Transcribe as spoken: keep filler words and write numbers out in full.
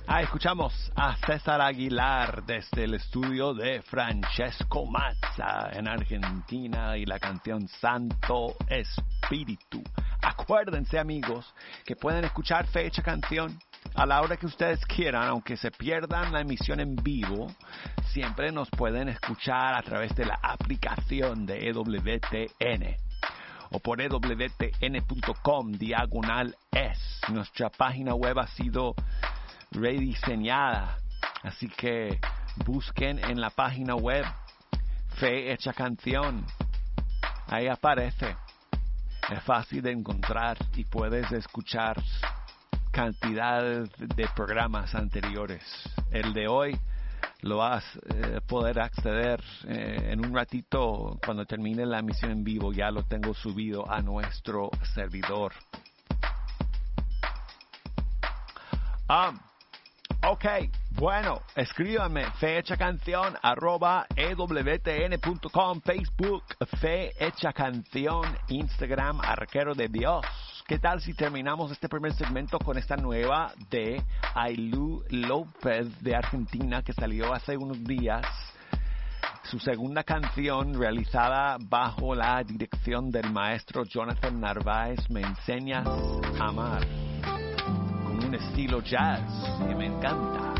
Ah, escuchamos a César Aguilar desde el estudio de Francesco Mazza en Argentina y la canción Santo Espíritu. Acuérdense, amigos, que pueden escuchar Fecha Canción a la hora que ustedes quieran, aunque se pierdan la emisión en vivo. Siempre nos pueden escuchar a través de la aplicación de E W T N o por E W T N punto com diagonal es. Nuestra página web ha sido rediseñada, así que busquen en la página web Fe Hecha Canción, ahí aparece, es fácil de encontrar y puedes escuchar cantidades de programas anteriores. El de hoy lo vas a eh, poder acceder eh, en un ratito cuando termine la emisión en vivo. Ya lo tengo subido a nuestro servidor. Um, ok, bueno, escríbanme Fecha Canción arroba E W T N punto com, Facebook Fe Hecha Canción, Instagram Arquero de Dios. ¿Qué tal si terminamos este primer segmento con esta nueva de Ailú López de Argentina, que salió hace unos días? Su segunda canción, realizada bajo la dirección del maestro Jonathan Narváez, Me Enseñas a Amar, con un estilo jazz que me encanta.